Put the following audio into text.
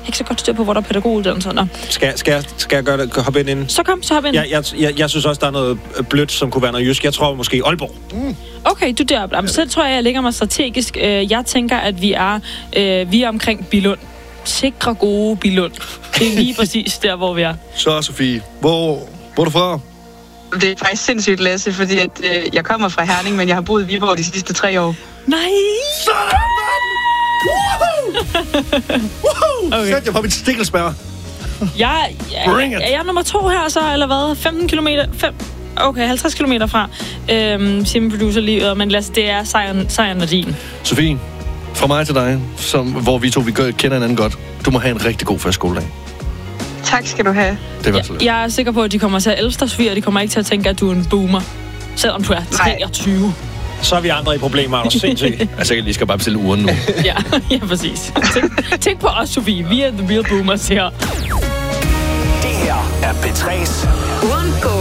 ikke så godt styr på, hvor der er pædagoguddannelser. Skal jeg gøre det, hoppe ind inden? Så hop ind. Jeg synes også, der er noget blødt, som kunne være noget jysk. Jeg tror måske Aalborg. Okay, du deroppe. Jamen, så tror jeg lægger mig strategisk. Jeg tænker, at vi er omkring Billund. Sikre, gode Billund. Det er lige præcis der, hvor vi er. Så, Sofie, hvor er du fra? Det er faktisk sindssygt, Lasse, fordi at, jeg kommer fra Herning, men jeg har boet i Viborg de sidste 3 år. Nej! Sådan, mand! Okay. Sæt jeg på mit stikkelsbær. Jeg er nummer 2 her, så, eller hvad? 15 kilometer... 50 kilometer fra, siger min producer lige, men Lasse, det er sejren og din. Sofie, fra mig til dig, hvor vi kender hinanden godt. Du må have en rigtig god første skoledag. Tak skal du have. Det var så lidt. Jeg er sikker på, at de kommer til at elske dig, Sofie, og de kommer ikke til at tænke, at du er en boomer. Selvom du er 23. Så er vi andre i problemer, er du sindssygt. Altså, jeg lige skal bare bestille uren nu. ja, præcis. Tænk på os, Sofie. Vi er the real boomers her. Det her er P3's Uren går